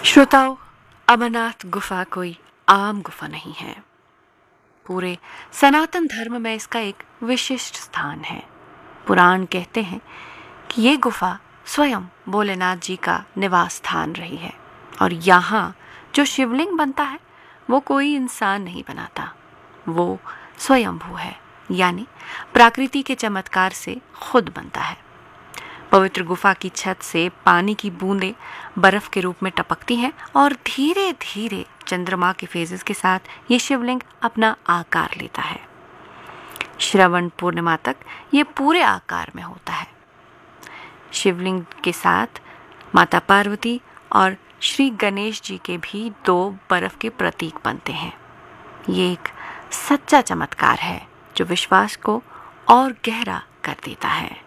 श्रोताओं, अमरनाथ गुफा कोई आम गुफा नहीं है। पूरे सनातन धर्म में इसका एक विशिष्ट स्थान है। पुराण कहते हैं कि ये गुफा स्वयं भोलेनाथ जी का निवास स्थान रही है और यहाँ जो शिवलिंग बनता है वो कोई इंसान नहीं बनाता, वो स्वयंभू है, यानी प्रकृति के चमत्कार से खुद बनता है। पवित्र गुफा की छत से पानी की बूंदें बर्फ के रूप में टपकती हैं और धीरे धीरे चंद्रमा के फेजेस के साथ ये शिवलिंग अपना आकार लेता है। श्रवण पूर्णिमा तक ये पूरे आकार में होता है। शिवलिंग के साथ माता पार्वती और श्री गणेश जी के भी 2 बर्फ के प्रतीक बनते हैं। ये एक सच्चा चमत्कार है जो विश्वास को और गहरा कर देता है।